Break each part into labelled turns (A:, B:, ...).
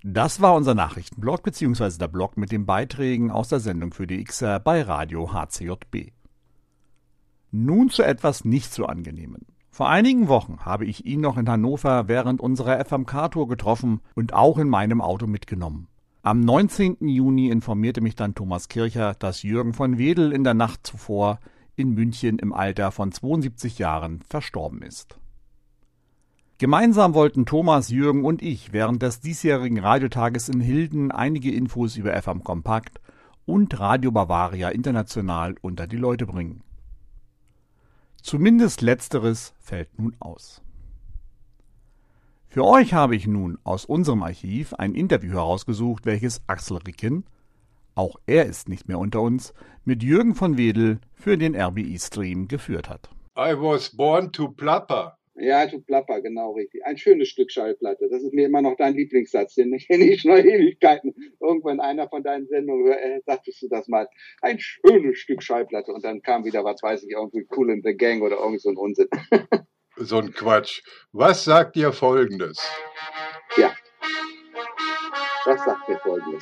A: Das war unser Nachrichtenblog bzw. der Blog mit den Beiträgen aus der Sendung für die Xer bei Radio HCJB. Nun zu etwas nicht so Angenehmen. Vor einigen Wochen habe ich ihn noch in Hannover während unserer FMK-Tour getroffen und auch in meinem Auto mitgenommen. Am 19. Juni informierte mich dann Thomas Kircher, dass Jürgen von Wedel in der Nacht zuvor in München im Alter von 72 Jahren verstorben ist. Gemeinsam wollten Thomas, Jürgen und ich während des diesjährigen Radiotages in Hilden einige Infos über FM Kompakt und Radio Bavaria International unter die Leute bringen. Zumindest letzteres fällt nun aus. Für euch habe ich nun aus unserem Archiv ein Interview herausgesucht, welches Axel Ricken, auch er ist nicht mehr unter uns, mit Jürgen von Wedel für den RBI-Stream geführt hat.
B: I was born to plapper.
C: Ja, to plapper, genau richtig. Ein schönes Stück Schallplatte. Das ist mir immer noch dein Lieblingssatz, den kenne ich schon Ewigkeiten. Irgendwann in einer von deinen Sendungen sagtest du das mal. Ein schönes Stück Schallplatte. Und dann kam wieder, was weiß ich, irgendwie Cool in the Gang oder irgend so ein Unsinn.
B: So ein Quatsch. Was sagt dir Folgendes?
C: Ja. Was sagt mir Folgendes?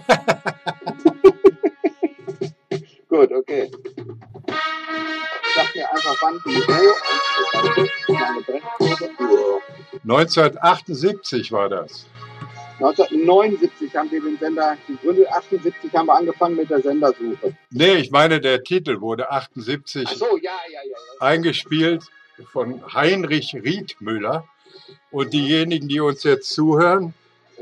C: Gut, okay. Sag mir einfach, wann die meine Brennkurve.
B: 1978 war das.
C: 1979 haben wir den Sender gegründet, 78 haben wir angefangen mit der Sendersuche.
B: Nee, ich meine, der Titel wurde 78
C: Ach so, ja.
B: eingespielt von Heinrich Riethmüller. Und diejenigen, die uns jetzt zuhören,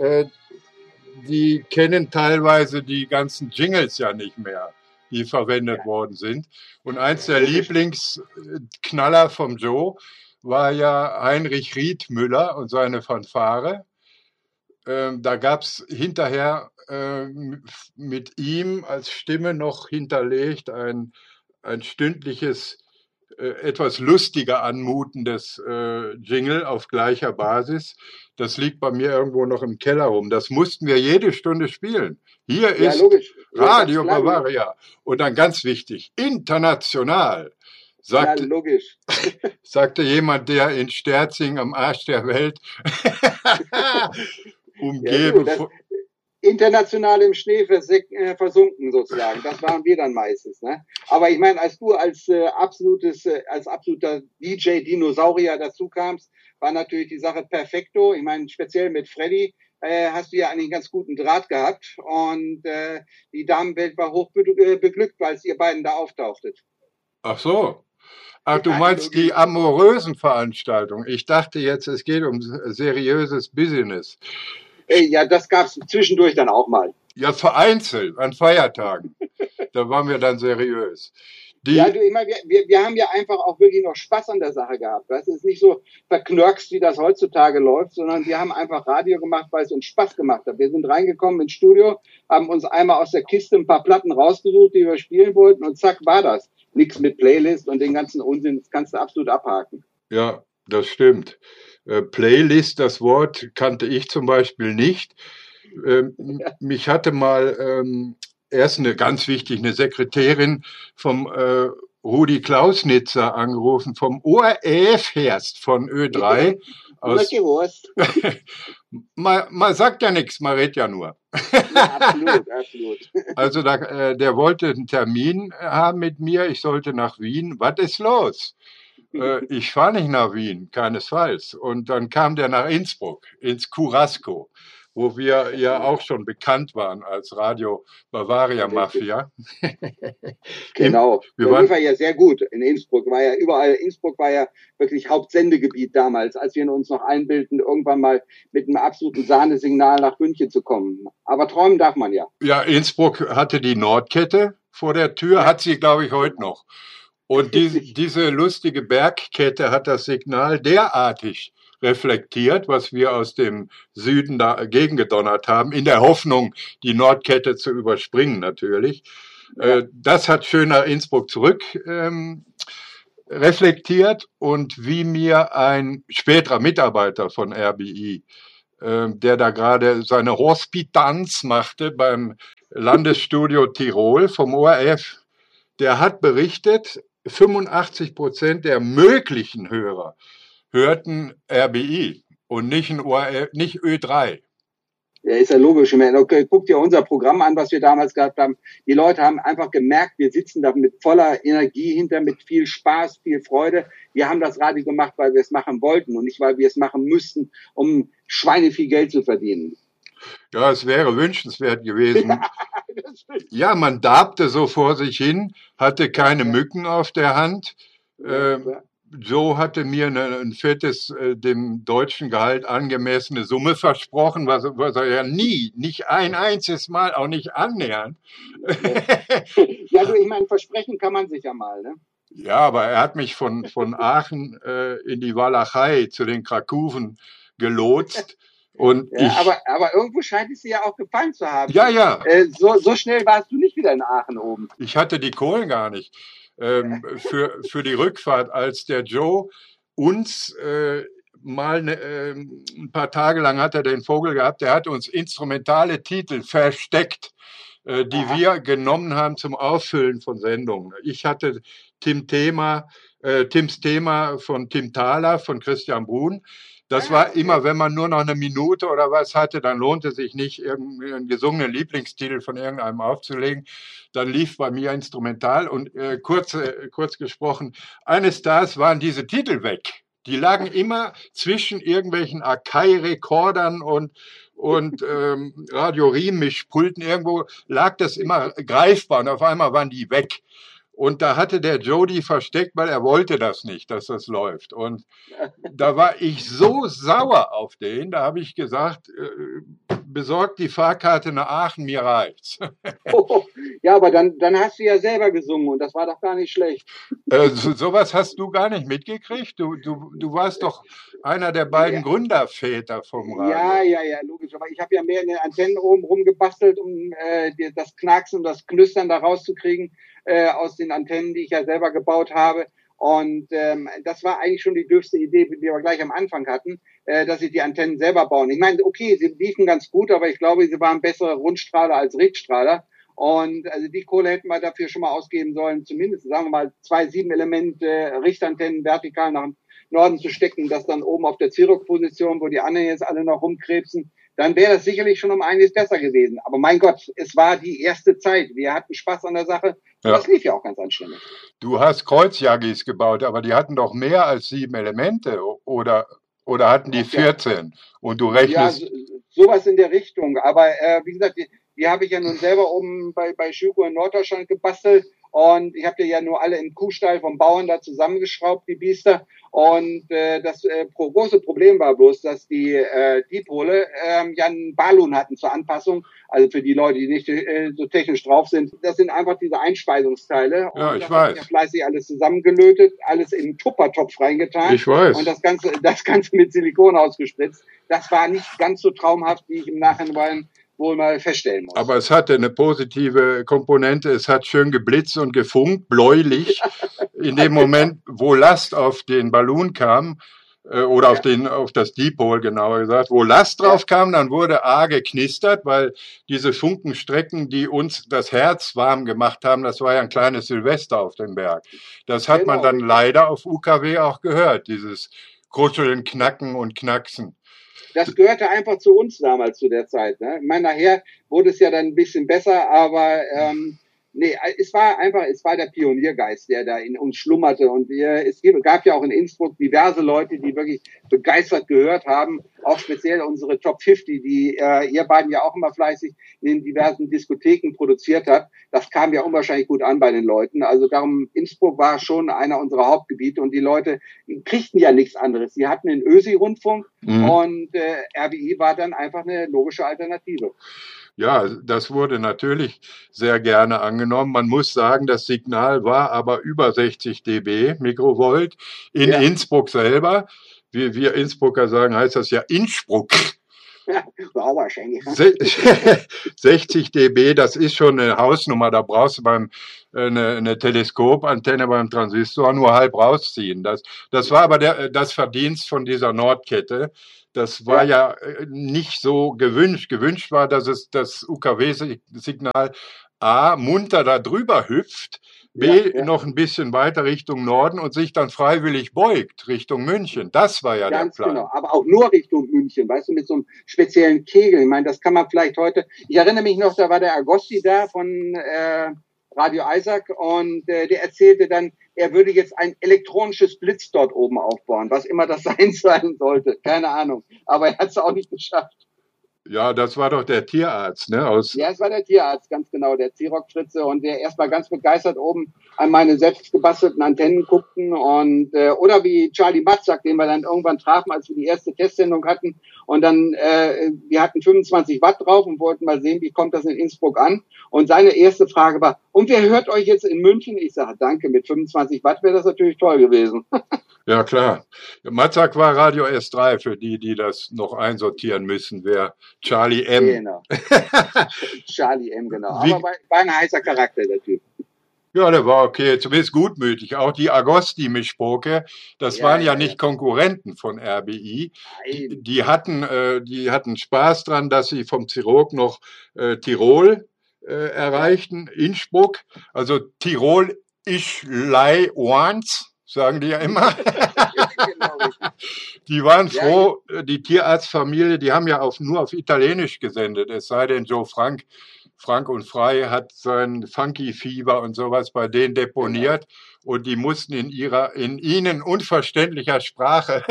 B: die kennen teilweise die ganzen Jingles ja nicht mehr, die verwendet worden sind. Und eins der Lieblingsknaller vom Joe war ja Heinrich Riethmüller und seine Fanfare. Da gab es hinterher mit ihm als Stimme noch hinterlegt ein stündliches, etwas lustiger anmutendes Jingle auf gleicher Basis. Das liegt bei mir irgendwo noch im Keller rum. Das mussten wir jede Stunde spielen. Hier ist
C: logisch.
B: Radio Bavaria. Und dann ganz wichtig, international. Sagte jemand, der in Sterzing am Arsch der Welt umgeben.
C: International im Schnee versunken sozusagen. Das waren wir dann meistens. Ne? Aber ich meine, als du als absoluter DJ-Dinosaurier dazu kamst, war natürlich die Sache perfekto. Ich meine, speziell mit Freddy hast du ja einen ganz guten Draht gehabt. Und die Damenwelt war hoch beglückt, als ihr beiden da auftauchtet.
B: Ach so. Ach, du meinst die amorösen Veranstaltungen. Ich dachte jetzt, es geht um seriöses Business.
C: Ja, das gab's zwischendurch dann auch mal.
B: Ja, vereinzelt, an Feiertagen. Da waren wir dann seriös.
C: Ich meine, wir haben ja einfach auch wirklich noch Spaß an der Sache gehabt. Das ist nicht so verknörkst, wie das heutzutage läuft, sondern wir haben einfach Radio gemacht, weil es uns Spaß gemacht hat. Wir sind reingekommen ins Studio, haben uns einmal aus der Kiste ein paar Platten rausgesucht, die wir spielen wollten, und zack, war das. Nichts mit Playlist und den ganzen Unsinn, das kannst du absolut abhaken.
B: Ja, das stimmt. Playlist, das Wort kannte ich zum Beispiel nicht. Mich hatte mal erst ganz wichtig, eine Sekretärin vom Rudi Klausnitzer angerufen, vom ORF-Herst von Ö3. Man sagt ja nichts, man redet ja nur.
C: Ja, absolut.
B: Also der wollte einen Termin haben mit mir, ich sollte nach Wien. Was ist los? Ich fahre nicht nach Wien, keinesfalls. Und dann kam der nach Innsbruck, ins Curasco, wo wir ja auch schon bekannt waren als Radio Bavaria Mafia.
C: Genau, das war ja sehr gut in Innsbruck, war ja überall, Innsbruck war ja wirklich Hauptsendegebiet damals, als wir uns noch einbildeten, irgendwann mal mit einem absoluten Sahnesignal nach München zu kommen. Aber träumen darf man ja.
B: Ja, Innsbruck hatte die Nordkette vor der Tür, hat sie, glaube ich, heute noch. Und diese lustige Bergkette hat das Signal derartig reflektiert, was wir aus dem Süden dagegen gedonnert haben, in der Hoffnung, die Nordkette zu überspringen natürlich. Ja. Das hat schön nach Innsbruck zurück reflektiert, und wie mir ein späterer Mitarbeiter von RBI, der da gerade seine Hospitanz machte beim Landesstudio Tirol vom ORF, der hat berichtet, 85% der möglichen Hörer hörten RBI und nicht Ö3.
C: Ja, ist ja logisch. Okay, guck dir unser Programm an, was wir damals gehabt haben. Die Leute haben einfach gemerkt, wir sitzen da mit voller Energie hinter, mit viel Spaß, viel Freude. Wir haben das Radio gemacht, weil wir es machen wollten und nicht, weil wir es machen müssten, um schweineviel Geld zu verdienen.
B: Ja, es wäre wünschenswert gewesen. Ja, man darbte so vor sich hin, hatte keine Mücken auf der Hand. Joe hatte mir ein fettes, dem deutschen Gehalt angemessene Summe versprochen, was er ja nie, nicht ein einziges Mal, auch nicht annähernd.
C: Ja, du, ich meine, versprechen kann man sich ja mal, ne?
B: Ja, aber er hat mich von Aachen in die Walachei zu den Krakuven gelotst. Und
C: ja, aber irgendwo scheint es dir ja auch gefallen zu haben.
B: Ja, ja.
C: So schnell warst du nicht wieder in Aachen oben.
B: Ich hatte die Kohlen gar nicht. Für die Rückfahrt, als der Joe uns mal ein paar Tage lang hat er den Vogel gehabt, der hat uns instrumentale Titel versteckt, die wir genommen haben zum Auffüllen von Sendungen. Ich hatte Tims Thema von Tim Thaler, von Christian Brun. Das war immer, wenn man nur noch eine Minute oder was hatte, dann lohnte es sich nicht, irgendeinen gesungenen Lieblingstitel von irgendeinem aufzulegen. Dann lief bei mir Instrumental und kurz gesprochen, eines Tages waren diese Titel weg. Die lagen immer zwischen irgendwelchen Akai-Rekordern und Radio Riem-Mischpulten. Irgendwo lag das immer greifbar und auf einmal waren die weg. Und da hatte der Joe die versteckt, weil er wollte das nicht, dass das läuft. Und da war ich so sauer auf den, da habe ich gesagt, besorgt die Fahrkarte nach Aachen, mir reicht's.
C: Ja, aber dann hast du ja selber gesungen und das war doch gar nicht schlecht.
B: Sowas hast du gar nicht mitgekriegt? Du warst doch einer der beiden Gründerväter vom Radio.
C: Ja, logisch. Aber ich habe ja mehr in den Antennen oben rumgebastelt, um das Knacksen und das Knüstern da rauszukriegen aus den Antennen, die ich ja selber gebaut habe. Und das war eigentlich schon die dürfste Idee, die wir gleich am Anfang hatten, dass sie die Antennen selber bauen. Ich meine, okay, sie liefen ganz gut, aber ich glaube, sie waren bessere Rundstrahler als Richtstrahler. Und also die Kohle hätten wir dafür schon mal ausgeben sollen, zumindest, sagen wir mal, 2 7-Element Richtantennen vertikal nach Norden zu stecken, das dann oben auf der Zirok-Position, wo die anderen jetzt alle noch rumkrebsen, dann wäre das sicherlich schon um einiges besser gewesen. Aber mein Gott, es war die erste Zeit. Wir hatten Spaß an der Sache. Ja. Das lief ja auch ganz anständig.
B: Du hast Kreuzjagis gebaut, aber die hatten doch mehr als 7 Elemente oder hatten die 14? Und du rechnest...
C: Ja, sowas in der Richtung. Aber wie gesagt, die habe ich ja nun selber oben bei Schüko in Norddeutschland gebastelt. Und ich habe die ja nur alle im Kuhstall vom Bauern da zusammengeschraubt, die Biester. Und das große Problem war bloß, dass die Dipole ja einen Balun hatten zur Anpassung. Also für die Leute, die nicht so technisch drauf sind. Das sind einfach diese Einspeisungsteile.
B: Ja,
C: und
B: ich weiß.
C: Ja fleißig alles zusammengelötet, alles in einen Tuppertopf reingetan.
B: Ich weiß.
C: Und das Ganze mit Silikon ausgespritzt. Das war nicht ganz so traumhaft, wie ich im Nachhinein wohl mal feststellen muss.
B: Aber es hatte eine positive Komponente. Es hat schön geblitzt und gefunkt, bläulich. In dem Moment, wo Last auf den Ballon kam, oder auf das Dipol genauer gesagt, wo Last drauf kam, dann wurde A geknistert, weil diese Funkenstrecken, die uns das Herz warm gemacht haben, das war ja ein kleines Silvester auf dem Berg. Das hat man dann leider auf UKW auch gehört, dieses Kruscheln, Knacken und Knacksen.
C: Das gehörte einfach zu uns damals zu der Zeit. Ne? Ich meine, nachher wurde es ja dann ein bisschen besser, aber nee, es war der Pioniergeist, der da in uns schlummerte. Und es gab ja auch in Innsbruck diverse Leute, die wirklich begeistert gehört haben, auch speziell unsere Top 50, die ihr beiden ja auch immer fleißig in den diversen Diskotheken produziert habt. Das kam ja unwahrscheinlich gut an bei den Leuten. Also darum, Innsbruck war schon einer unserer Hauptgebiete und die Leute kriegten ja nichts anderes. Sie hatten den ÖSI-Rundfunk und RBI war dann einfach eine logische Alternative.
B: Ja, das wurde natürlich sehr gerne angenommen. Man muss sagen, das Signal war aber über 60 dB Mikrovolt in Innsbruck selber. Wie wir Innsbrucker sagen, heißt das ja Innsbruck.
C: Ja, war wahrscheinlich.
B: 60 dB, das ist schon eine Hausnummer. Da brauchst du eine Teleskopantenne beim Transistor nur halb rausziehen. Das war aber das Verdienst von dieser Nordkette. Das war ja nicht so gewünscht. Gewünscht war, dass es das UKW-Signal A munter da drüber hüpft, B,
C: ja.
B: noch ein bisschen weiter Richtung Norden und sich dann freiwillig beugt Richtung München. Das war ja der
C: Ganz
B: Plan.
C: genau, aber auch nur Richtung München, weißt du, mit so einem speziellen Kegel. Ich meine, das kann man vielleicht heute, ich erinnere mich noch, da war der Agosti da von Radio Isaac und der erzählte dann, er würde jetzt ein elektronisches Blitz dort oben aufbauen, was immer das sein sollte, keine Ahnung. Aber er hat es auch nicht geschafft.
B: Ja, das war doch der Tierarzt, ne?
C: Ja, es war der Tierarzt, ganz genau, der Zirock-Fritze, und der erstmal ganz begeistert oben an meine selbst gebastelten Antennen guckten und oder wie Charlie Matzak, den wir dann irgendwann trafen, als wir die erste Testsendung hatten, und dann wir hatten 25 Watt drauf und wollten mal sehen, wie kommt das in Innsbruck an, und seine erste Frage war: Und wer hört euch jetzt in München? Ich sage: Danke, mit 25 Watt wäre das natürlich toll gewesen.
B: Ja, klar. Matzak war Radio S3, für die das noch einsortieren müssen, wer Charlie M.
C: Genau. Charlie M, genau. Aber war ein heißer Charakter, der Typ.
B: Ja, der war okay, zumindest gutmütig. Auch die Agosti-Mischpoke, das waren ja nicht Konkurrenten von RBI. Die hatten Spaß dran, dass sie vom Zirok noch Tirol erreichten, Innsbruck. Also Tirol, ich lei once, sagen die ja immer. Die waren froh, die Tierarztfamilie, die haben ja nur auf Italienisch gesendet, es sei denn Joe Frank und Frei hat sein Funky-Fieber und sowas bei denen deponiert, und die mussten in ihnen unverständlicher Sprache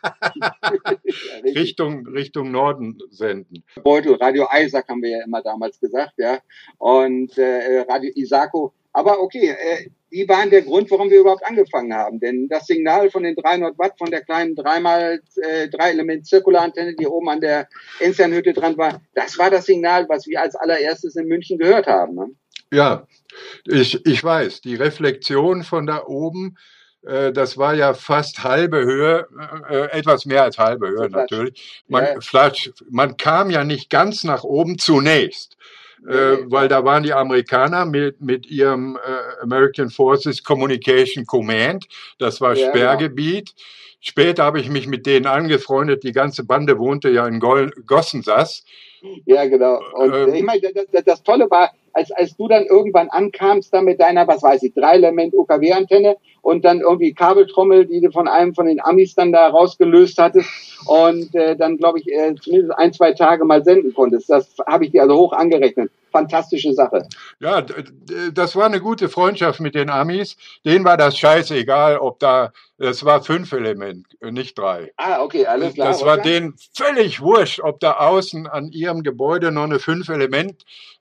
B: Richtung Norden senden.
C: Beutel, Radio Isaac haben wir ja immer damals gesagt, ja, und Radio Isako. Aber okay, die waren der Grund, warum wir überhaupt angefangen haben. Denn das Signal von den 300 Watt von der kleinen 3x3-Element-Zirkularantenne, die oben an der Enzianhütte dran war, das war das Signal, was wir als allererstes in München gehört haben. Ne?
B: Ja, ich weiß, die Reflexion von da oben, das war ja fast halbe Höhe, etwas mehr als halbe Höhe natürlich. Man kam ja nicht ganz nach oben zunächst. Weil da waren die Amerikaner mit ihrem American Forces Communication Command, das war Sperrgebiet. Genau. Später habe ich mich mit denen angefreundet, die ganze Bande wohnte ja in Gossensass.
C: Ja, genau. Und ich meine, das Tolle war, als du dann irgendwann ankamst, dann mit deiner, 3-Element UKW-Antenne und dann irgendwie Kabeltrommel, die du von einem von den Amis dann da rausgelöst hattest und dann, glaube ich, zumindest 1-2 Tage mal senden konntest. Das habe ich dir also hoch angerechnet. Fantastische Sache.
B: Ja, das war eine gute Freundschaft mit den Amis. Denen war das scheißegal, das war 5-Element, nicht 3.
C: Ah, okay, alles klar.
B: Das war denen völlig wurscht, ob da außen an ihrem Gebäude noch eine 5-Element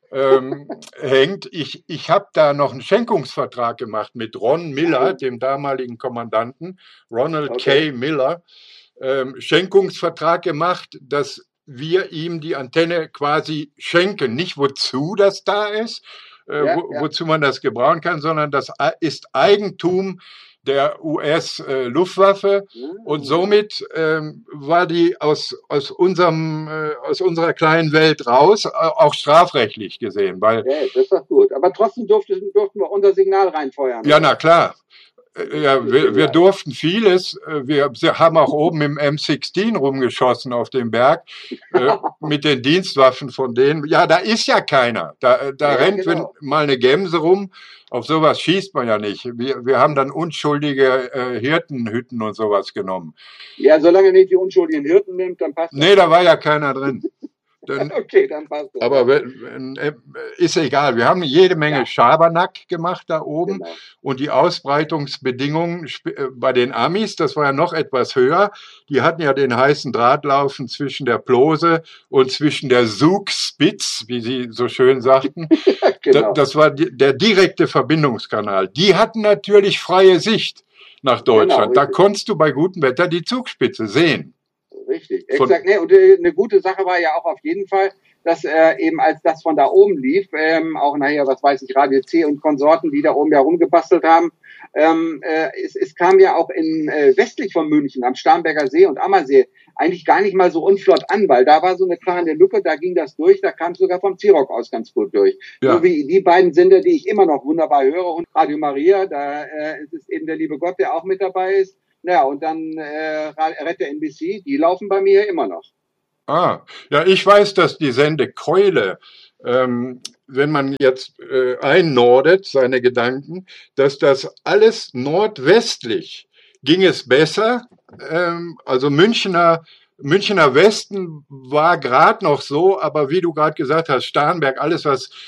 B: hängt. Ich habe da noch einen Schenkungsvertrag gemacht mit Ron Miller, dem damaligen Kommandanten, Ronald K. Miller, Schenkungsvertrag gemacht, dass wir ihm die Antenne quasi schenken. Nicht wozu das da ist, wozu man das gebrauchen kann, sondern das ist Eigentum der US-Luftwaffe, und somit war die aus unserer kleinen Welt raus, auch strafrechtlich gesehen. Weil,
C: das ist doch gut. Aber trotzdem durften wir unser Signal reinfeuern.
B: Ja, na klar. Ja, wir durften vieles. Wir haben auch oben im M16 rumgeschossen auf dem Berg mit den Dienstwaffen von denen. Ja, da ist ja keiner. Da rennt mal eine Gemse rum. Auf sowas schießt man ja nicht. Wir haben dann unschuldige Hirtenhütten und sowas genommen.
C: Ja, solange nicht die unschuldigen Hirten nimmt, dann passt das.
B: Nee, da war ja keiner drin.
C: Okay, dann passt das.
B: Aber ist egal. Wir haben jede Menge Schabernack gemacht da oben. Genau. Und die Ausbreitungsbedingungen bei den Amis, das war ja noch etwas höher. Die hatten ja den heißen Draht laufen zwischen der Plose und zwischen der Zugspitz, wie sie so schön sagten. Genau. Das war der direkte Verbindungskanal. Die hatten natürlich freie Sicht nach Deutschland. Genau, da konntest du bei gutem Wetter die Zugspitze sehen.
C: Richtig, exakt. Nee, und eine gute Sache war ja auch auf jeden Fall, dass eben als das von da oben lief, auch nachher, Radio C und Konsorten, die da oben ja rumgebastelt haben, es kam ja auch westlich von München, am Starnberger See und Ammersee, eigentlich gar nicht mal so unflott an, weil da war so eine kleine Lücke, da ging das durch, da kam es sogar vom Zirock aus ganz gut durch. Ja. So wie die beiden Sender, die ich immer noch wunderbar höre, und Radio Maria, da ist es eben der liebe Gott, der auch mit dabei ist. Ja, und dann Retter NBC, die laufen bei mir immer noch.
B: Ja, ich weiß, dass die Sendekeule wenn man jetzt einnordet, seine Gedanken, dass das alles nordwestlich ging es besser. Also Münchner Westen war gerade noch so, aber wie du gerade gesagt hast, Starnberg, alles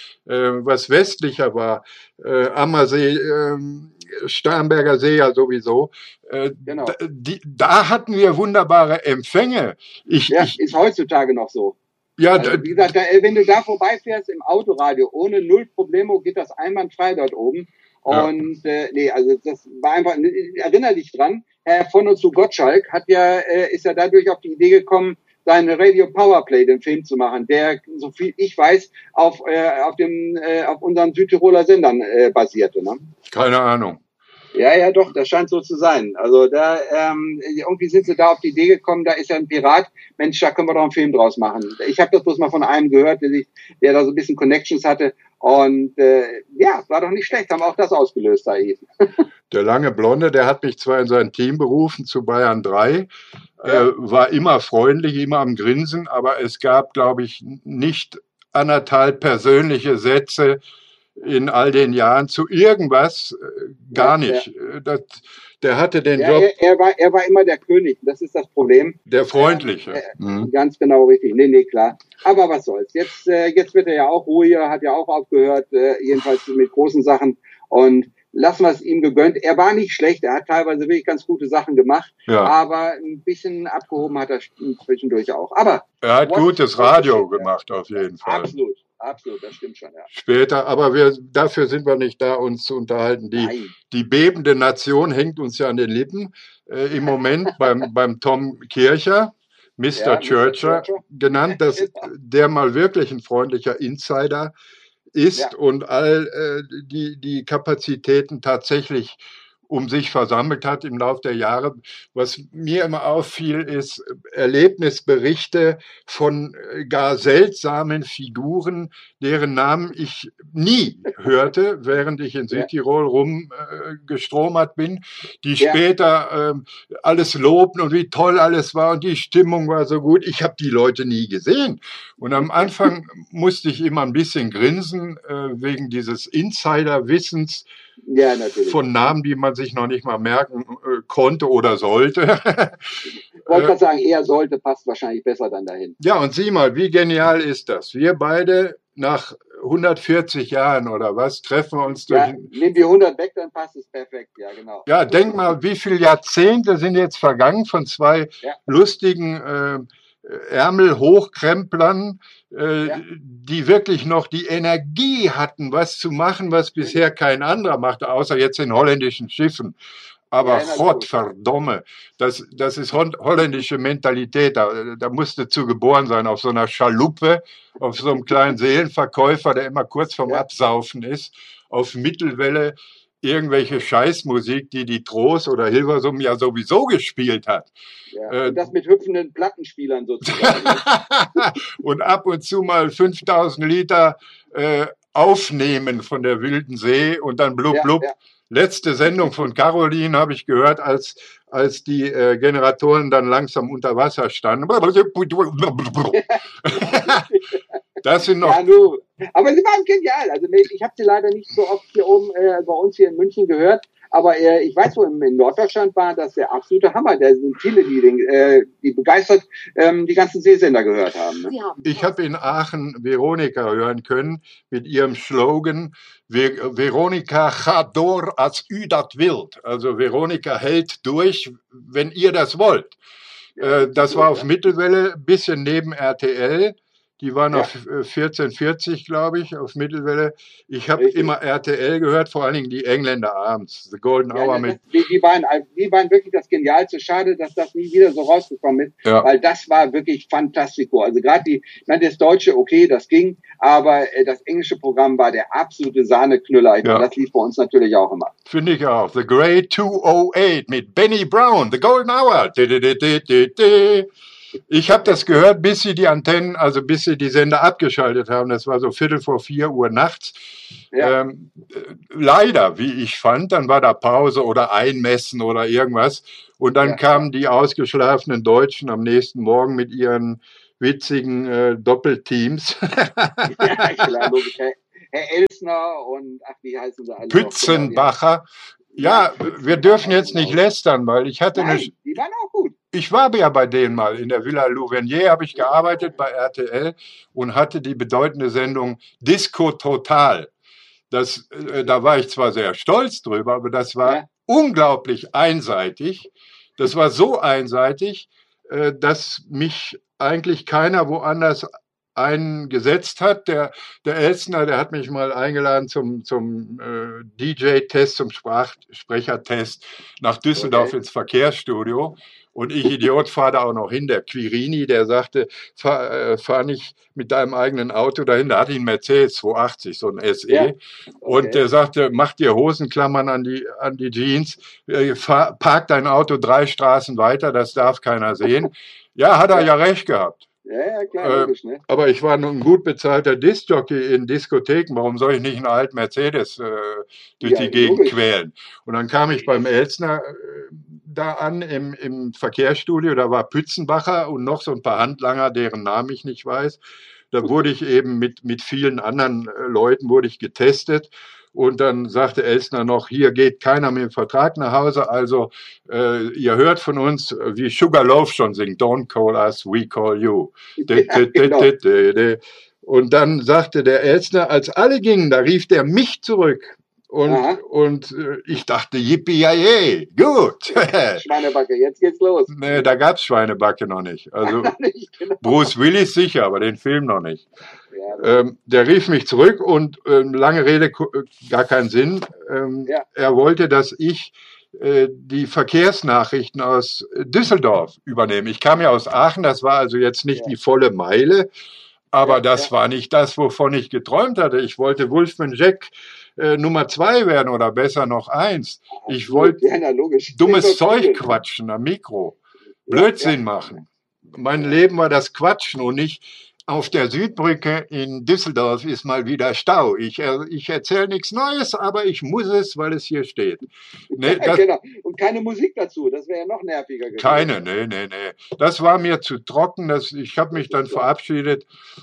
B: was westlicher war, Ammersee, Starnberger See ja sowieso,
C: Genau.
B: da hatten wir wunderbare Empfänge.
C: Ist heutzutage noch so.
B: Ja,
C: Also, wie gesagt, wenn du da vorbeifährst im Autoradio, ohne null Problemo geht das einwandfrei dort oben. Und also das war einfach, erinnere dich dran, Herr von und zu Gottschalk ist ja dadurch auf die Idee gekommen, seine Radio Powerplay, den Film zu machen, der, so viel ich weiß, auf unseren Südtiroler Sendern basierte. Ne?
B: Keine Ahnung.
C: Ja, doch, das scheint so zu sein. Also da irgendwie sind sie da auf die Idee gekommen, da ist ja ein Pirat, Mensch, da können wir doch einen Film draus machen. Ich habe das bloß mal von einem gehört, der da so ein bisschen Connections hatte. Und war doch nicht schlecht, haben auch das ausgelöst da eben.
B: Der lange Blonde, der hat mich zwar in sein Team berufen zu Bayern 3, war immer freundlich, immer am Grinsen, aber es gab, glaube ich, nicht anderthalb persönliche Sätze in all den Jahren zu irgendwas, gar nicht. Ja. Der hatte den Job.
C: Er war immer der König, das ist das Problem.
B: Der Freundliche.
C: Ganz genau richtig. Nee, klar. Aber was soll's. Jetzt wird er ja auch ruhiger, hat ja auch aufgehört, jedenfalls mit großen Sachen. Und lassen wir es ihm gegönnt. Er war nicht schlecht, er hat teilweise wirklich ganz gute Sachen gemacht, aber ein bisschen abgehoben hat er zwischendurch auch. Aber
B: er hat gutes Radio gemacht, auf jeden Fall.
C: Absolut, das stimmt schon, ja.
B: Später, aber dafür sind wir nicht da, uns zu unterhalten. Die bebende Nation hängt uns ja an den Lippen. Im Moment beim Tom Kircher, Mr. Churcher genannt, dass der mal wirklich ein freundlicher Insider ist und all die Kapazitäten tatsächlich um sich versammelt hat im Laufe der Jahre. Was mir immer auffiel, ist Erlebnisberichte von gar seltsamen Figuren, deren Namen ich nie hörte, während ich in Südtirol rumgestromert bin, die später alles lobten und wie toll alles war und die Stimmung war so gut. Ich habe die Leute nie gesehen. Und am Anfang musste ich immer ein bisschen grinsen wegen dieses Insiderwissens, von Namen, die man sich noch nicht mal merken konnte oder sollte.
C: Ich wollte gerade sagen, eher sollte, passt wahrscheinlich besser dann dahin.
B: Ja, und sieh mal, wie genial ist das? Wir beide nach 140 Jahren oder was, treffen wir uns durch...
C: Nimm die 100 weg, dann passt es perfekt, ja genau.
B: Ja, denk mal, wie viele Jahrzehnte sind jetzt vergangen von zwei lustigen Ärmelhochkremplern, die wirklich noch die Energie hatten, was zu machen, was bisher kein anderer machte, außer jetzt in holländischen Schiffen. Aber Gottverdammt, das ist holländische Mentalität. Da musste zu geboren sein, auf so einer Schaluppe, auf so einem kleinen Seelenverkäufer, der immer kurz vorm Absaufen ist, auf Mittelwelle, irgendwelche Scheißmusik, die Trost oder Hilversum ja sowieso gespielt hat.
C: Ja, und das mit hüpfenden Plattenspielern sozusagen.
B: Und ab und zu mal 5000 Liter aufnehmen von der wilden See und dann blub, blub. Ja. Letzte Sendung von Caroline habe ich gehört, als die Generatoren dann langsam unter Wasser standen. Das sind noch.
C: Ja, aber sie waren genial. Also ich habe sie leider nicht so oft hier oben bei uns hier in München gehört. Aber ich weiß, wo in Norddeutschland war das der absolute Hammer. Da sind viele, die begeistert die ganzen Seesender gehört haben. Ne?
B: Ich habe in Aachen Veronika hören können mit ihrem Slogan Veronika gaat door als u dat wilt. Also Veronika hält durch, wenn ihr das wollt. Das war auf Mittelwelle, bisschen neben RTL. Die waren auf 1440, glaube ich, auf Mittelwelle. Ich habe immer RTL gehört, vor allen Dingen die Engländer abends. The Golden Hour mit.
C: Die waren wirklich das Genialste. Schade, dass das nie wieder so rausgekommen ist, weil das war wirklich fantastico. Also gerade das Deutsche, okay, das ging, aber das englische Programm war der absolute Sahneknüller. Und das lief bei uns natürlich auch immer.
B: Finde ich auch. The Great 208 mit Benny Brown, The Golden Hour. Ich habe das gehört, bis sie die Antennen, also bis sie die Sender abgeschaltet haben. Das war so 3:45 nachts. Leider, wie ich fand, dann war da Pause oder Einmessen oder irgendwas. Und dann kamen die ausgeschlafenen Deutschen am nächsten Morgen mit ihren witzigen Doppelteams.
C: Ja, klar, logisch. Herr Elsner und, ach, wie heißen sie alle?
B: Pützenbacher. Ja, wir dürfen jetzt nicht lästern, weil ich hatte
C: Nein, die waren auch gut.
B: Ich war ja bei denen mal in der Villa Louvenier, habe ich gearbeitet bei RTL und hatte die bedeutende Sendung Disco Total. Da war ich zwar sehr stolz drüber, aber das war unglaublich einseitig. Das war so einseitig, dass mich eigentlich keiner woanders eingesetzt hat. Der Elsner, der hat mich mal eingeladen zum DJ-Test, zum Sprechertest nach Düsseldorf ins Verkehrsstudio. Und ich, Idiot, fahre da auch noch hin. Der Quirini, der sagte, fahr nicht mit deinem eigenen Auto dahin. Da hatte ich einen Mercedes 280, so ein SE. Ja. Und der sagte, mach dir Hosenklammern an die Jeans, park dein Auto 3 Straßen weiter, das darf keiner sehen. Ja, hat er ja recht gehabt.
C: Ja, klar, logisch, ne?
B: Aber ich war nun ein gut bezahlter Diskjockey in Diskotheken. Warum soll ich nicht einen alten Mercedes durch die Gegend quälen? Und dann kam ich beim Elsner da an im Verkehrsstudio. Da war Pützenbacher und noch so ein paar Handlanger, deren Namen ich nicht weiß. Da wurde ich eben mit vielen anderen Leuten wurde ich getestet. Und dann sagte Elsner noch, hier geht keiner mit dem Vertrag nach Hause, also ihr hört von uns, wie Sugarloaf schon singt, don't call us, we call you. Und dann sagte der Elsner, als alle gingen, da rief der mich zurück. Und ich dachte, yippie, gut.
C: Schweinebacke, jetzt geht's los.
B: Nee, da gab's Schweinebacke noch nicht. Also Bruce Willis sicher, aber den Film noch nicht. Der rief mich zurück und lange Rede, gar keinen Sinn. Er wollte, dass ich die Verkehrsnachrichten aus Düsseldorf übernehme. Ich kam ja aus Aachen, das war also jetzt nicht die volle Meile, aber das war nicht das, wovon ich geträumt hatte. Ich wollte Wolfman Jack Nummer 2 werden oder besser noch 1. Ich wollte dummes Zeug quatschen am Mikro, Blödsinn machen. Mein Leben war das Quatschen und nicht auf der Südbrücke in Düsseldorf ist mal wieder Stau. Ich erzähle nichts Neues, aber ich muss es, weil es hier steht.
C: Nee, genau. Und keine Musik dazu, das wäre ja noch nerviger gewesen.
B: Keine, nee. Das war mir zu trocken, ich habe mich dann verabschiedet.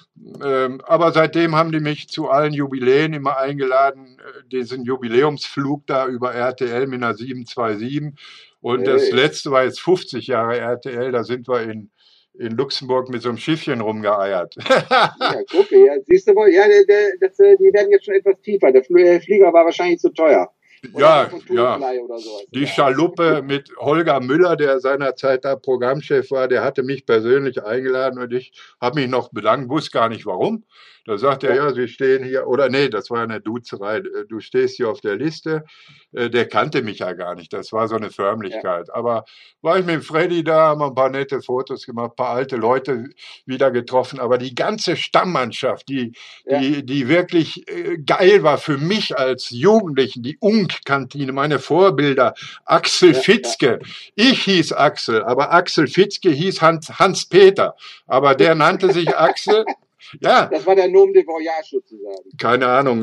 B: Aber seitdem haben die mich zu allen Jubiläen immer eingeladen, diesen Jubiläumsflug da über RTL mit einer 727. Und das letzte war jetzt 50 Jahre RTL, da sind wir in Luxemburg mit so einem Schiffchen rumgeeiert.
C: Ja, gucke, siehst du wohl, die werden jetzt schon etwas tiefer. Der Flieger war wahrscheinlich zu teuer.
B: Oder oder die Schaluppe mit Holger Müller, der seinerzeit da Programmchef war, der hatte mich persönlich eingeladen und ich habe mich noch bedankt, wusste gar nicht warum. Da sagte er, Sie stehen hier, oder nee, das war eine Duzerei, du stehst hier auf der Liste. Der kannte mich ja gar nicht, das war so eine Förmlichkeit. Aber war ich mit dem Freddy da, haben wir ein paar nette Fotos gemacht, ein paar alte Leute wieder getroffen, aber die ganze Stammmannschaft, die wirklich geil war für mich als Jugendlichen, die Unk-Kantine, meine Vorbilder, Axel Fitzke. Ich hieß Axel, aber Axel Fitzke hieß Hans-Peter, aber der nannte sich Axel. Ja.
C: Das war der Nom de Voyage sozusagen.
B: Keine Ahnung.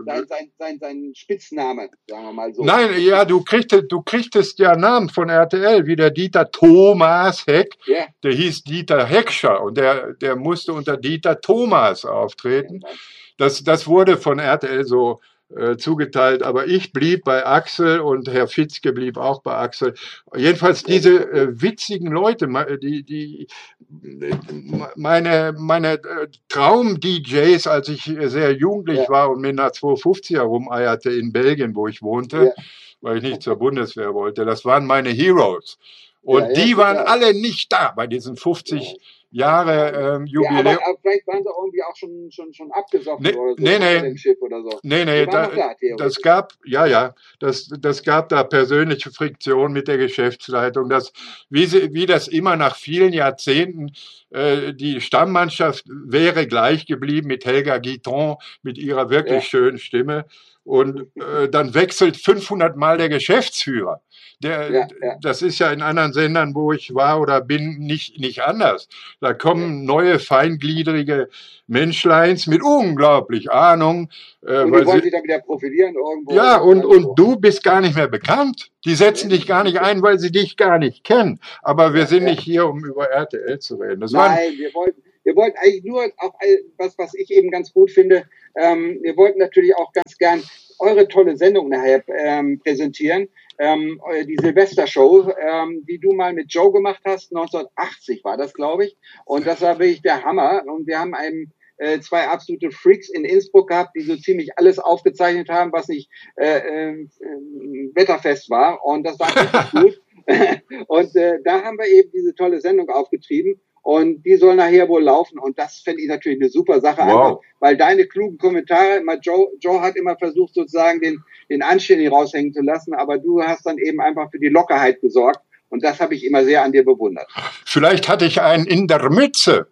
C: Sein Spitzname, sagen wir mal so.
B: Nein, ja, du kriegtest ja Namen von RTL, wie der Dieter Thomas Heck. Yeah. Der hieß Dieter Heckscher und der musste unter Dieter Thomas auftreten. Das wurde von RTL so zugeteilt, aber ich blieb bei Axel und Herr Fitzke blieb auch bei Axel. Jedenfalls diese witzigen Leute, meine Traum-DJs, als ich sehr jugendlich war und mit einer 250er rumeierte in Belgien, wo ich wohnte, weil ich nicht zur Bundeswehr wollte, das waren meine Heroes. Und die waren alle nicht da bei diesen 50 Jahre Jubiläum.
C: Ja, aber vielleicht waren sie irgendwie auch schon abgesoffen oder so dem Schiff oder so.
B: Nee, das gab da persönliche Friktion mit der Geschäftsleitung. Wie das immer nach vielen Jahrzehnten, die Stammmannschaft wäre gleich geblieben mit Helga Guitron, mit ihrer wirklich schönen Stimme. Und dann wechselt 500 Mal der Geschäftsführer. Das ist ja in anderen Sendern, wo ich war oder bin, nicht anders. Da kommen neue, feingliedrige Menschleins mit unglaublich Ahnung.
C: Und die wollen sich dann wieder profilieren irgendwo.
B: Ja, und du bist gar nicht mehr bekannt. Die setzen dich gar nicht ein, weil sie dich gar nicht kennen. Aber wir sind nicht hier, um über RTL zu reden.
C: Nein, wir Wir wollten eigentlich nur auch was ich eben ganz gut finde. Wir wollten natürlich auch ganz gern eure tolle Sendung nachher präsentieren. Die Silvestershow, die du mal mit Joe gemacht hast, 1980 war das, glaube ich. Und das war wirklich der Hammer. Und wir haben zwei absolute Freaks in Innsbruck gehabt, die so ziemlich alles aufgezeichnet haben, was nicht wetterfest war. Und das war richtig gut. Und da haben wir eben diese tolle Sendung aufgetrieben. Und die soll nachher wohl laufen. Und das fände ich natürlich eine super Sache, einfach, weil deine klugen Kommentare, Joe hat immer versucht, sozusagen den Anständigen raushängen zu lassen, aber du hast dann eben einfach für die Lockerheit gesorgt. Und das habe ich immer sehr an dir bewundert.
B: Vielleicht hatte ich einen in der Mütze.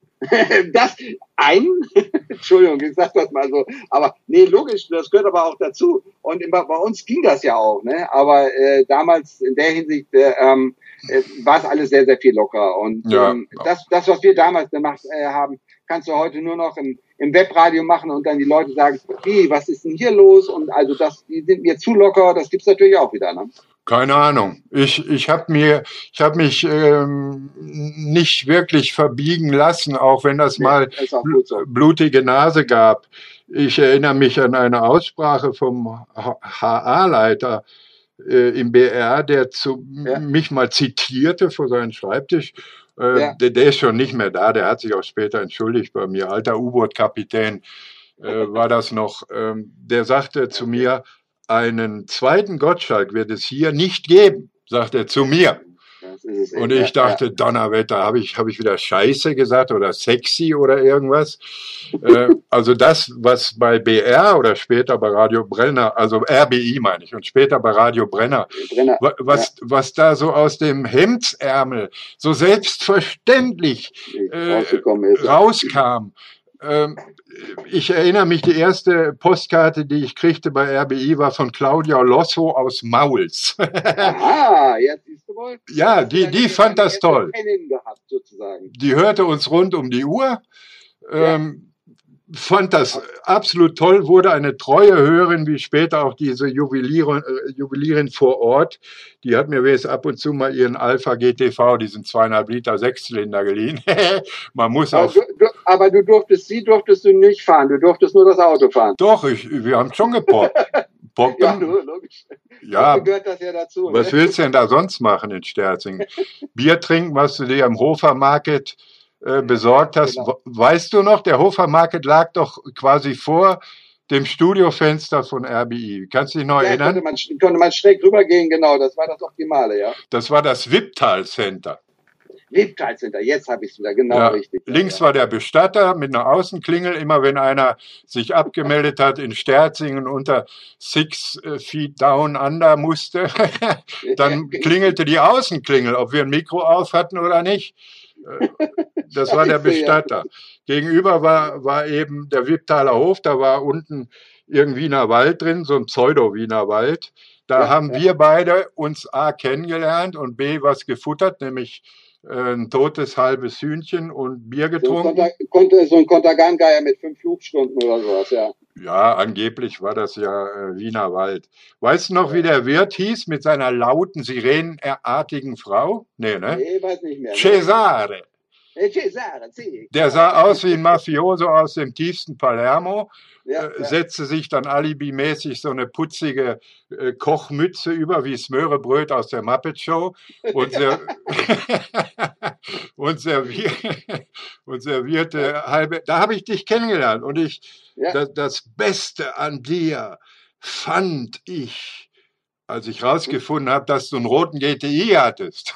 C: Entschuldigung, ich sag das mal so. Aber nee, logisch, das gehört aber auch dazu. Und bei uns ging das ja auch, ne? Aber damals in der Hinsicht war es alles sehr, sehr viel lockerer. Und das, was wir damals gemacht haben, kannst du heute nur noch im Webradio machen und dann die Leute sagen, was ist denn hier los? Und also die sind mir zu locker, das gibt's natürlich auch wieder, ne?
B: Keine Ahnung. Ich habe mich nicht wirklich verbiegen lassen, auch wenn das mal blutige Nase gab. Ich erinnere mich an eine Aussprache vom HA-Leiter im BR, der mich mal zitierte vor seinem Schreibtisch. Der ist schon nicht mehr da, der hat sich auch später entschuldigt bei mir. Alter U-Boot-Kapitän war das noch. Der sagte zu mir, einen zweiten Gottschalk wird es hier nicht geben, sagt er zu mir. Und ich dachte, Donnerwetter, habe ich wieder Scheiße gesagt oder sexy oder irgendwas. Also das, was bei BR oder später bei Radio Brenner, also RBI meine ich, und später bei Radio Brenner, was da so aus dem Hemdsärmel so selbstverständlich rauskam. Ich erinnere mich, die erste Postkarte, die ich kriegte bei RBI, war von Claudia Losso aus Mauls.
C: Aha, jetzt siehst du wohl.
B: Ja, die fand das toll.
C: Gehabt, sozusagen.
B: Die hörte uns rund um die Uhr, fand das absolut toll, wurde eine treue Hörerin, wie später auch diese Juwelierin vor Ort. Die hat mir wenigstens ab und zu mal ihren Alpha GTV, diesen 2,5 Liter Sechszylinder geliehen. Man muss auch.
C: Aber du durftest du nicht fahren, du durftest nur das Auto fahren.
B: Doch, wir haben schon gepoppt.
C: Ja, logisch.
B: Ja,
C: gehört das ja dazu.
B: Was willst du denn da sonst machen in Sterzing? Bier trinken, was du dir am Hofer Market besorgt hast. Genau. Weißt du noch, der Hofer Market lag doch quasi vor dem Studiofenster von RBI. Kannst du dich noch erinnern?
C: Konnte man schräg rübergehen, genau. Das war das Optimale, ja.
B: Das war das Wipptal Center.
C: Wipptal Center, jetzt habe ich es wieder, genau richtig.
B: Links war der Bestatter mit einer Außenklingel. Immer wenn einer sich abgemeldet hat in Sterzingen unter 6 Feet Down Under musste, dann klingelte die Außenklingel, ob wir ein Mikro auf hatten oder nicht. Das war der Bestatter. Gegenüber war eben der Wipptaler Hof, da war unten irgendwie Wiener Wald drin, so ein Pseudo-Wiener Wald. Da haben wir beide uns A kennengelernt und B was gefuttert, nämlich ein totes halbes Hühnchen und Bier getrunken.
C: So ein Kontergan-Geier mit 5 Flugstunden oder sowas, ja.
B: Ja, angeblich war das ja Wiener Wald. Weißt du noch, wie der Wirt hieß mit seiner lauten, sirenenartigen Frau? Nee, ne?
C: Nee, weiß nicht mehr.
B: Cesare.
C: Cesare, sì.
B: Der sah aus wie ein Mafioso aus dem tiefsten Palermo, setzte sich dann alibimäßig so eine putzige Kochmütze über wie Smörebröt aus der Muppet Show und, servierte halbe. Da habe ich dich kennengelernt und das Beste an dir fand ich, als ich rausgefunden habe, dass du einen roten GTI hattest.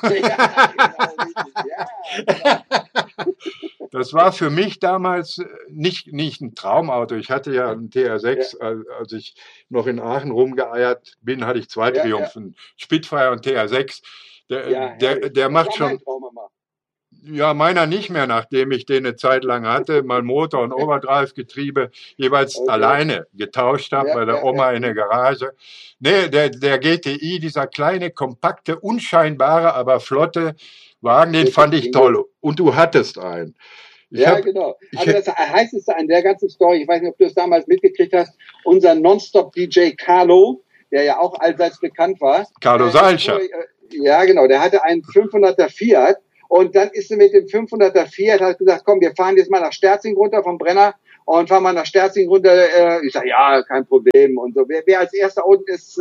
B: Das war für mich damals nicht ein Traumauto. Ich hatte ja einen TR6, als ich noch in Aachen rumgeeiert bin, hatte ich 2 Triumphen, Spitfire und TR6. Der macht schon. Ja, meiner nicht mehr, nachdem ich den eine Zeit lang hatte, mal Motor- und Overdrive-Getriebe jeweils alleine getauscht habe bei der Oma in der Garage. Nee, der GTI, dieser kleine, kompakte, unscheinbare, aber flotte Wagen, den fand ich toll. Und du hattest einen.
C: Genau. Also das heißeste an der ganzen Story, ich weiß nicht, ob du es damals mitgekriegt hast, unser Nonstop-DJ Carlo, der ja auch allseits bekannt war.
B: Carlo Salcher.
C: Ja, genau, der hatte einen 500er Fiat. Und dann ist sie mit dem 500er Fiat, hat gesagt, komm, wir fahren jetzt mal nach Sterzing runter vom Brenner und fahren mal nach Sterzing runter. Ich sage, ja, kein Problem. Und so, wer als erster unten ist,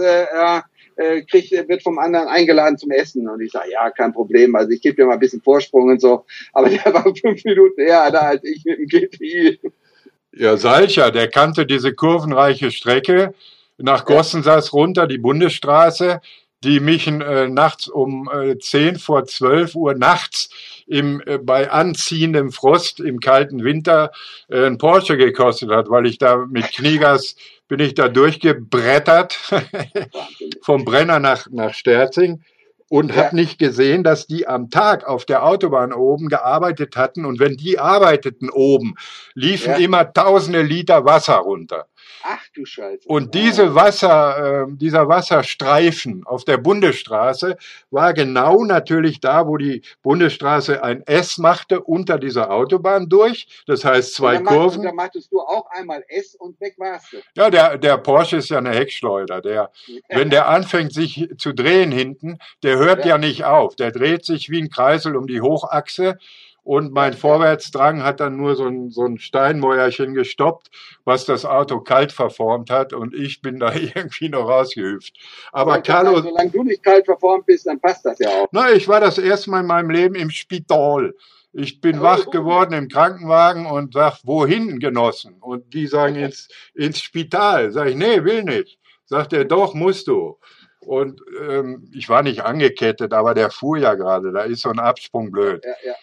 C: wird vom anderen eingeladen zum Essen. Und ich sage, ja, kein Problem. Also ich gebe dir mal ein bisschen Vorsprung und so. Aber der war 5 Minuten eher da als ich mit dem GTI.
B: Ja, Salcher, der kannte diese kurvenreiche Strecke nach Gossensas runter, die Bundesstraße, die mich nachts um 10 vor 12 Uhr nachts bei anziehendem Frost im kalten Winter ein Porsche gekostet hat, weil ich da mit Kniegas bin ich da durchgebrettert vom Brenner nach Sterzing und habe nicht gesehen, dass die am Tag auf der Autobahn oben gearbeitet hatten. Und wenn die arbeiteten oben, liefen immer tausende Liter Wasser runter.
C: Ach du Scheiße.
B: Und dieser Wasserstreifen auf der Bundesstraße war genau natürlich da, wo die Bundesstraße ein S machte unter dieser Autobahn durch. Das heißt 2 Kurven.
C: Da machtest du auch einmal S und weg warst du.
B: Ja, der Porsche ist ja eine Heckschleuder. Wenn der anfängt sich zu drehen hinten, der hört ja nicht auf. Der dreht sich wie ein Kreisel um die Hochachse. Und mein Vorwärtsdrang hat dann nur so ein Steinmäuerchen gestoppt, was das Auto kalt verformt hat. Und ich bin da irgendwie noch rausgehüpft. Aber Carlo,
C: solange du nicht kalt verformt bist, dann passt das ja auch.
B: Na, ich war das erste Mal in meinem Leben im Spital. Ich bin wach geworden im Krankenwagen und sag, wohin, Genossen? Und die sagen, ins Spital. Sag ich, nee, will nicht. Sagt er, doch, musst du. Und ich war nicht angekettet, aber der fuhr ja gerade. Da ist so ein Absprung blöd.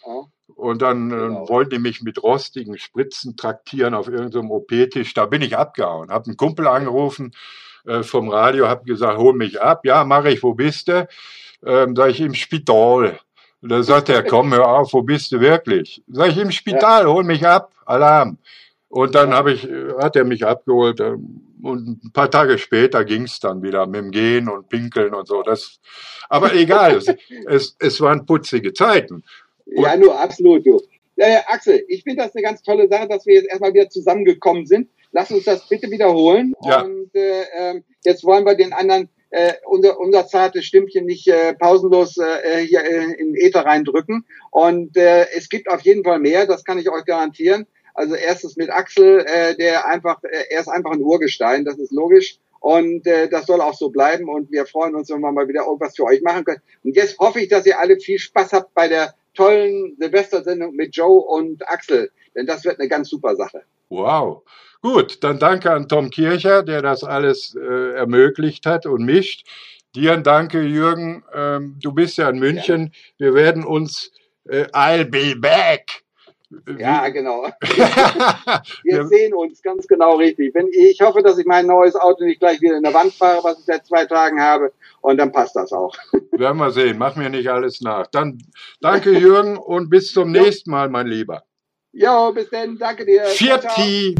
B: Und dann wollten die mich mit rostigen Spritzen traktieren auf irgendeinem OP-Tisch. Da bin ich abgehauen. Hab einen Kumpel angerufen vom Radio, hab gesagt, hol mich ab. Ja, mache ich, wo bist du? Sag ich, im Spital. Und da sagt er, komm, hör auf, wo bist du wirklich? Sag ich, im Spital, hol mich ab, Alarm. Und dann hat er mich abgeholt. Und ein paar Tage später ging es dann wieder mit dem Gehen und Pinkeln und so. Aber egal, es waren putzige Zeiten.
C: Ja, nur absolut, du. Axel, ich finde das eine ganz tolle Sache, dass wir jetzt erstmal wieder zusammengekommen sind. Lass uns das bitte wiederholen. Ja. Und jetzt wollen wir den anderen unser zartes Stimmchen nicht pausenlos hier in den Äther reindrücken. Und es gibt auf jeden Fall mehr, das kann ich euch garantieren. Also erstes mit Axel, er ist einfach ein Urgestein, das ist logisch. Und das soll auch so bleiben. Und wir freuen uns, wenn wir mal wieder irgendwas für euch machen können. Und jetzt hoffe ich, dass ihr alle viel Spaß habt bei der tollen Silvestersendung mit Joe und Axel. Denn das wird eine ganz super Sache.
B: Wow. Gut, dann danke an Tom Kircher, der das alles ermöglicht hat und mischt. Dir ein Danke, Jürgen. Du bist ja in München. Ja. Wir werden uns I'll be back.
C: Ja, genau. Wir sehen uns ganz genau richtig. Ich hoffe, dass ich mein neues Auto nicht gleich wieder in der Wand fahre, was ich seit 2 Tagen habe. Und dann passt das auch.
B: Werden wir sehen. Mach mir nicht alles nach. Dann danke, Jürgen, und bis zum nächsten Mal, mein Lieber.
C: Jo, bis dann. Danke dir.
B: Vierti.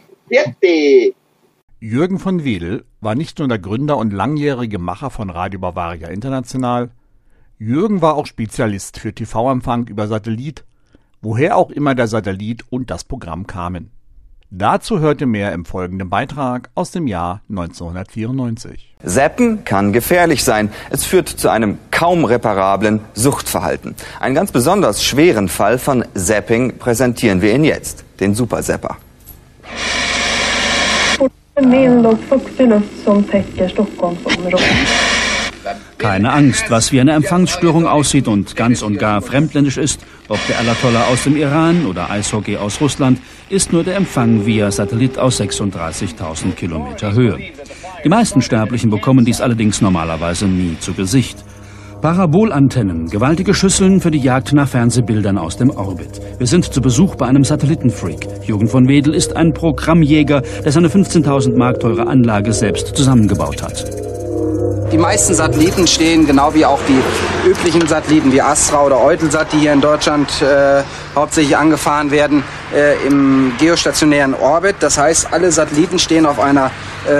A: Jürgen von Wedel war nicht nur der Gründer und langjährige Macher von Radio Bavaria International. Jürgen war auch Spezialist für TV-Empfang über Satellit, woher auch immer der Satellit und das Programm kamen. Dazu hörte mehr im folgenden Beitrag aus dem Jahr 1994.
D: Zappen kann gefährlich sein. Es führt zu einem kaum reparablen Suchtverhalten. Einen ganz besonders schweren Fall von Zapping präsentieren wir Ihnen jetzt, den Super Zapper.
E: Keine Angst, was wie eine Empfangsstörung aussieht und ganz und gar fremdländisch ist, ob der Ayatollah aus dem Iran oder Eishockey aus Russland, ist nur der Empfang via Satellit aus 36.000 Kilometer Höhe. Die meisten Sterblichen bekommen dies allerdings normalerweise nie zu Gesicht. Parabolantennen, gewaltige Schüsseln für die Jagd nach Fernsehbildern aus dem Orbit. Wir sind zu Besuch bei einem Satellitenfreak. Jürgen von Wedel ist ein Programmjäger, der seine 15.000 Mark teure Anlage selbst zusammengebaut hat.
F: Die meisten Satelliten stehen, genau wie auch die üblichen Satelliten wie Astra oder Eutelsat, die hier in Deutschland hauptsächlich angefahren werden, im geostationären Orbit. Das heißt, alle Satelliten stehen auf einer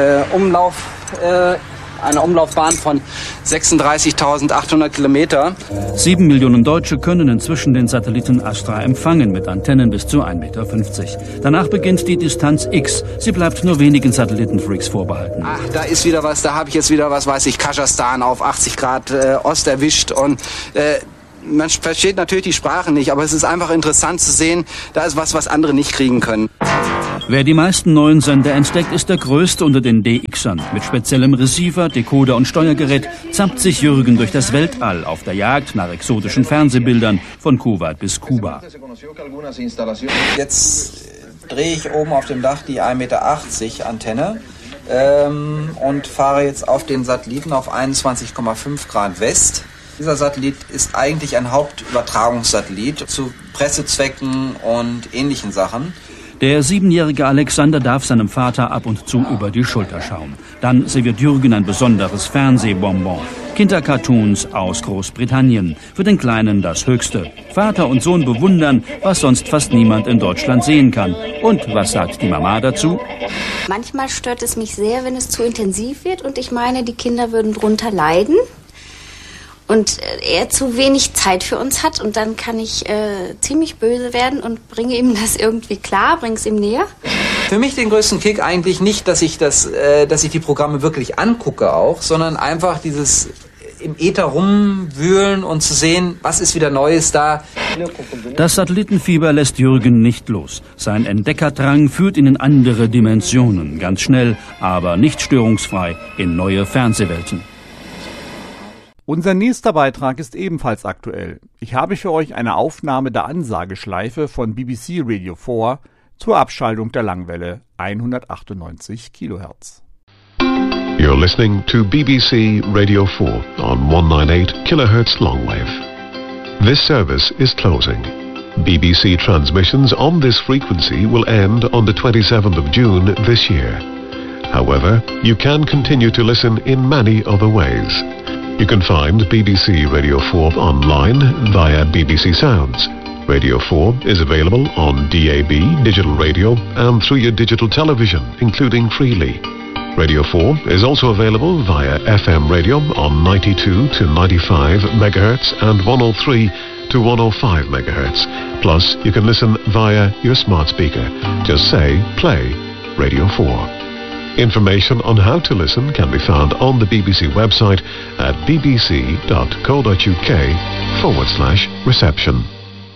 F: Umlaufbahn von 36.800 Kilometer.
E: 7 Millionen Deutsche können inzwischen den Satelliten Astra empfangen mit Antennen bis zu 1,50 Meter. Danach beginnt die Distanz X. Sie bleibt nur wenigen Satellitenfreaks vorbehalten.
F: Ach, da ist wieder was, da habe ich jetzt wieder was, weiß ich, Kasachstan auf 80 Grad Ost erwischt und Man versteht natürlich die Sprache nicht, aber es ist einfach interessant zu sehen, da ist was andere nicht kriegen können.
E: Wer die meisten neuen Sender entdeckt, ist der größte unter den DXern. Mit speziellem Receiver, Decoder und Steuergerät zappt sich Jürgen durch das Weltall auf der Jagd nach exotischen Fernsehbildern von Kuwait bis Kuba.
F: Jetzt drehe ich oben auf dem Dach die 1,80 Meter Antenne und fahre jetzt auf den Satelliten auf 21,5 Grad West. Dieser Satellit ist eigentlich ein Hauptübertragungssatellit zu Pressezwecken und ähnlichen Sachen.
E: Der 7-jährige Alexander darf seinem Vater ab und zu über die Schulter schauen. Dann serviert Jürgen ein besonderes Fernsehbonbon. Kindercartoons aus Großbritannien. Für den Kleinen das Höchste. Vater und Sohn bewundern, was sonst fast niemand in Deutschland sehen kann. Und was sagt die Mama dazu?
G: Manchmal stört es mich sehr, wenn es zu intensiv wird und ich meine, die Kinder würden drunter leiden. Und er zu wenig Zeit für uns hat und dann kann ich ziemlich böse werden und bringe ihm das irgendwie klar, bringe es ihm näher.
F: Für mich den größten Kick eigentlich nicht, dass ich die Programme wirklich angucke auch, sondern einfach dieses im Äther rumwühlen und zu sehen, was ist wieder Neues da.
E: Das Satellitenfieber lässt Jürgen nicht los. Sein Entdeckerdrang führt ihn in andere Dimensionen, ganz schnell, aber nicht störungsfrei in neue Fernsehwelten.
A: Unser nächster Beitrag ist ebenfalls aktuell. Ich habe für euch eine Aufnahme der Ansageschleife von BBC Radio 4 zur Abschaltung der Langwelle 198 kHz.
H: You're listening to BBC Radio 4 on 198 kHz longwave. This service is closing. BBC transmissions on this frequency will end on the 27th of June this year. However, you can continue to listen in many other ways. You can find BBC Radio 4 online via BBC Sounds. Radio 4 is available on DAB, digital radio, and through your digital television, including Freely. Radio 4 is also available via FM radio on 92 to 95 MHz and 103 to 105 MHz. Plus, you can listen via your smart speaker. Just say, play Radio 4. Information on how to listen can be found on the BBC website at bbc.co.uk/reception.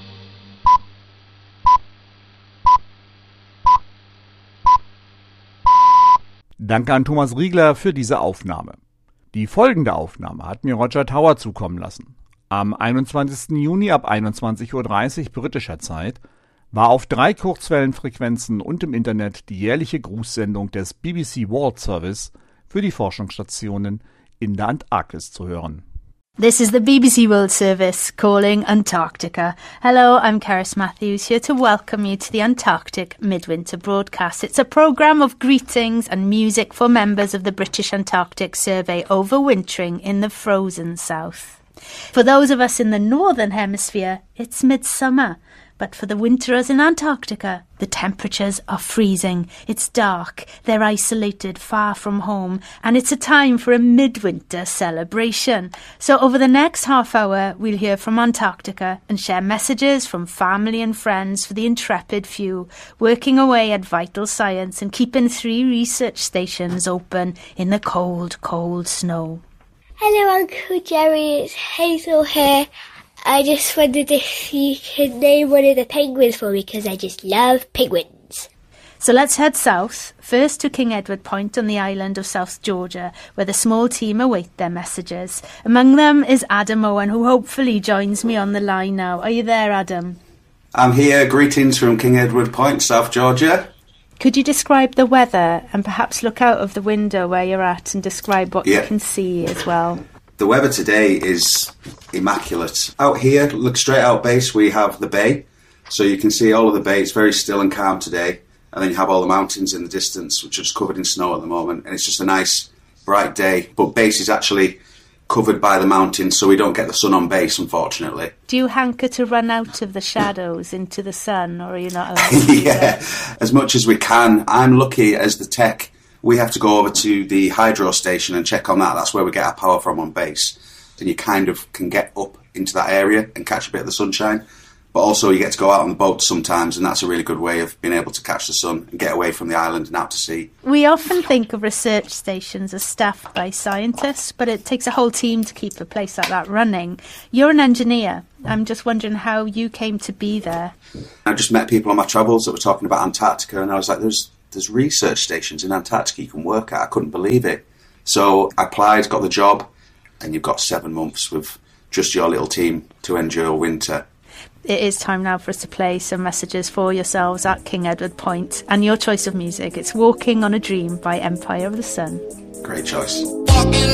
A: Danke an Thomas Riegler für diese Aufnahme. Die folgende Aufnahme hat mir Roger Tower zukommen lassen. Am 21. Juni ab 21:30 Uhr britischer Zeit war auf 3 Kurzwellenfrequenzen und im Internet die jährliche Grußsendung des BBC World Service für die Forschungsstationen in der Antarktis zu hören.
I: This is the BBC World Service calling Antarctica. Hello, I'm Karis Matthews here to welcome you to the Antarctic Midwinter broadcast. It's a programme of greetings and music for members of the British Antarctic Survey overwintering in the frozen south. For those of us in the northern hemisphere, it's midsummer. But for the winterers in Antarctica, the temperatures are freezing. It's dark, they're isolated, far from home, and it's a time for a midwinter celebration. So over the next half hour, we'll hear from Antarctica and share messages from family and friends for the intrepid few, working away at vital science and keeping 3 research stations open in the cold, cold snow.
J: Hello, Uncle Jerry, it's Hazel here. I just wondered if you could name one of the penguins for me, because I just love penguins.
I: So let's head south, first to King Edward Point on the island of South Georgia, where the small team await their messages. Among them is Adam Owen, who hopefully joins me on the line now. Are you there, Adam?
K: I'm here. Greetings from King Edward Point, South Georgia.
I: Could you describe the weather and perhaps look out of the window where you're at and describe what you can see as well?
K: The weather today is immaculate. Out here, look straight out base, we have the bay. So you can see all of the bay. It's very still and calm today. And then you have all the mountains in the distance, which are just covered in snow at the moment. And it's just a nice, bright day. But base is actually covered by the mountains, so we don't get the sun on base, unfortunately.
I: Do you hanker to run out of the shadows into the sun, or are you not allowed to do that?
K: As much as we can. I'm lucky as the tech. We have to go over to the hydro station and check on that. That's where we get our power from on base. And you kind of can get up into that area and catch a bit of the sunshine. But also you get to go out on the boat sometimes, and that's a really good way of being able to catch the sun and get away from the island and out to sea.
I: We often think of research stations as staffed by scientists, but it takes a whole team to keep a place like that running. You're an engineer. I'm just wondering how you came to be there.
K: I just met people on my travels that were talking about Antarctica, and I was like, there's research stations in Antarctica you can work at. I couldn't believe it. So I applied, got the job, and you've got 7 months with just your little team to endure winter.
I: It is time now for us to play some messages for yourselves at King Edward Point. And your choice of music, it's Walking on a Dream by Empire of the Sun.
K: Great choice.
L: Walking